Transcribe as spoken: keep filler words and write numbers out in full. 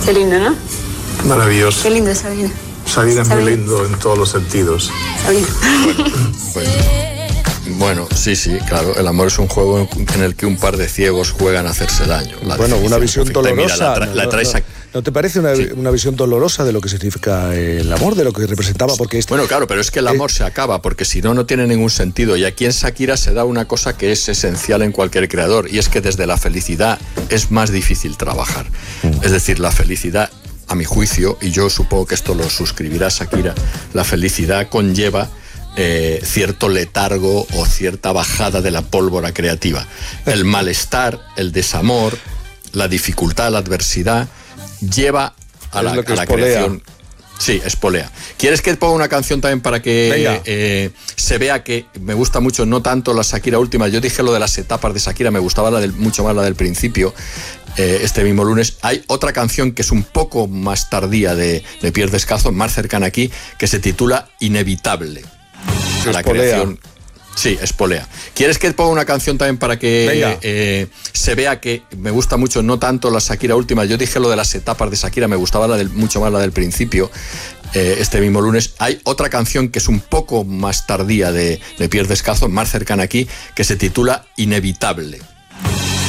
Qué lindo, ¿no? Maravilloso. Qué lindo, Sabina. Sabina es muy lindo en todos los sentidos. Sabina. Bueno, pues, bueno, sí, sí, claro. El amor es un juego en el que un par de ciegos juegan a hacerse daño. La bueno, una visión perfecta. dolorosa. Mira, la tra- la traes no, aquí. no, ¿no te parece una, Sí. una visión dolorosa de lo que significa el amor, de lo que representaba? Porque este, Bueno, claro, pero es que el amor eh, se acaba, porque si no, no tiene ningún sentido. Y aquí en Shakira se da una cosa que es esencial en cualquier creador, y es que desde la felicidad es más difícil trabajar. Mm. Es decir, la felicidad, a mi juicio, y yo supongo que esto lo suscribirá Shakira, la felicidad conlleva eh, cierto letargo o cierta bajada de la pólvora creativa. El malestar, el desamor, la dificultad, la adversidad, lleva a la, a la creación. Sí, espolea. ¿Quieres que ponga una canción también para que eh, se vea que me gusta mucho, no tanto la Shakira última? Yo dije lo de las etapas de Shakira, me gustaba la del, mucho más la del principio, eh, este mismo lunes. Hay otra canción que es un poco más tardía de, de Pierre Descalzo, más cercana aquí, que se titula Inevitable. La creación. Sí, espolea. ¿Quieres que ponga una canción también para que eh, se vea que me gusta mucho, no tanto la Shakira última? Yo dije lo de las etapas de Shakira, me gustaba la del, mucho más la del principio, eh, este mismo lunes. Hay otra canción que es un poco más tardía de, de Pierre Descalzo, más cercana aquí, que se titula Inevitable.